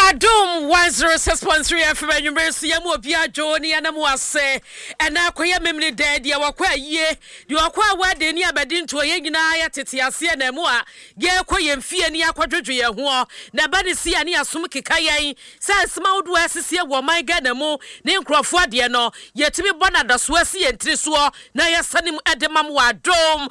Adom 106.3 FM University ya mu bia Joni anamu ase ena akoye memni dead ya wakwa ye di wakwa wade ni abedi nto ye nyina ya tete ase na mu a ye koye mfie ni akwadwodwo ye ho na ba ne si ani asom keka yen sa sma wodu asese wo man ga na mu ne nkrofo ade no ye timi bona daso ase ye ntiri so na ye sanim edemam wa Adom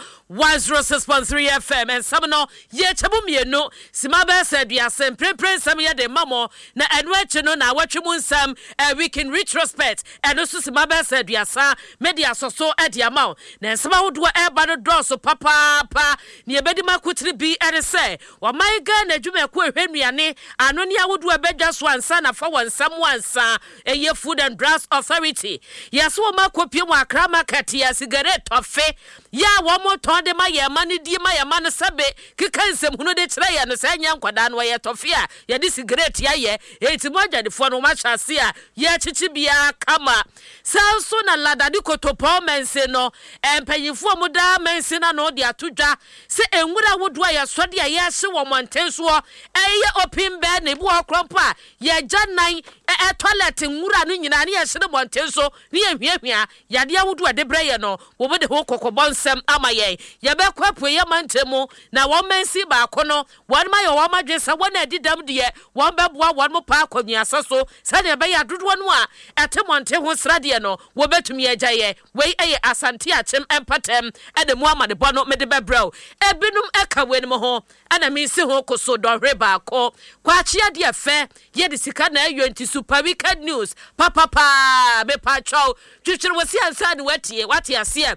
106.3 FM and some no ye chabu mienu sima ba sa duase prepare sam ye de mamo na enweche no na watwemu nsam we can retrospect and also sima ba sa duasa media so ade amaw na nsama wodo e ba no doso papa ne ebedi makutiri bi ere se o man ga na dwuma ko ehwenuane ano ne awodo ebedwa so ansa na fa wansam wansa eye Food and Drugs Authority yes wo makopie mu Accra market ya cigarette tofe ya wo mo de ma ye ma ne die ma ye ma no sebe kikansem hunu de kire ye no sa nya nkwada no ye tofe a ye di cigarette ya ye eti mo adifo no ma hyase a ye chichi bia kama sanso na lada di kotopo mense no empanyifo mo da mense na no de atodwa se enwura wodo a ye so de ye hye wo montenso eye open bed ne bu okrompo a ye janan toilet nwura no nyina ne ye hye montenso ne ye hwiahwia ya de wodo de breye no wo be de ho kokobonsem ama ye ye be kwapo ye mantemu na wo mensi ba kono won ma ye wo madwesa won adidam de won beboa won mo pa akonua saso sane be ya dodo no a etemonte ho srade no wo betumi agyaye wei eye asante achem empatem ede mu amade bono mede bebrɛw ebinum eka wenimo ho ana mi si ho koso dohwe ba ko kwachia de efe ye de sika na ayonti super weekend news papa me pa chow twitwere wasi ansa ne wati ase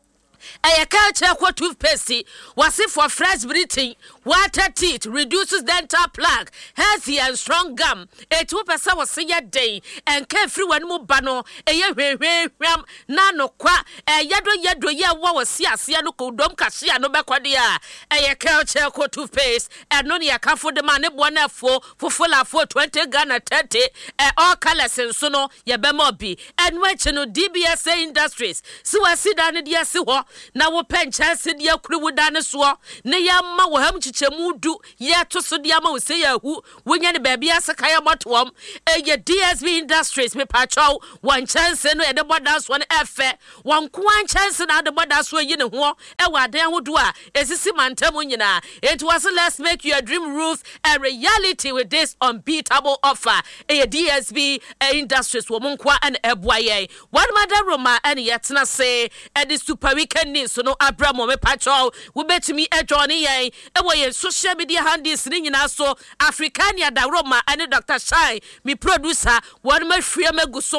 a culture kwa toothpaste was it for fresh breathing, water teeth, reduces dental plaque, healthy and strong gum. A 2% was a day and carefree one more bano, a year nano qua, a yado ya was sia no dom cassia no backwadia, a culture kwa toothpaste, and only a car for the man one for full of 20 Ghana 30, all colors and sono, ya bemobi, and which no DBSA Industries. So I sit down in the na wo penchase dia kuru dane so ne ya ma wo ham chichemu du ya to so dia ma wo se ya hu wonya ne ba bia saka ya motom ye DSB Industries me pacho one chance no e de boda so ne efe won kwan chance na de boda so yi ne ho e wa dan hodo a esisi mantam nyina it was let's make your dream roof a reality with this unbeatable offer DSB Industries wo monkwa an eboaye one madam Roma and yetna say e the super weekend so no Abramo me pacho we betimi ejoni yen e wo ye social media handles ni nyina so Africania da Roma and Dr. Shine me producer one ma hwia magu so